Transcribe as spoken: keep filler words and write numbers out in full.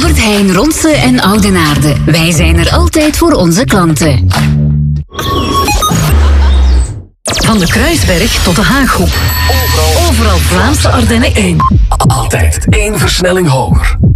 Albert Heijn, Ronse en Oudenaarde. Wij zijn er altijd voor onze klanten. Van de Kruisberg tot de Haaghoek. Overal Vlaamse Ardennen één. Altijd één versnelling hoger.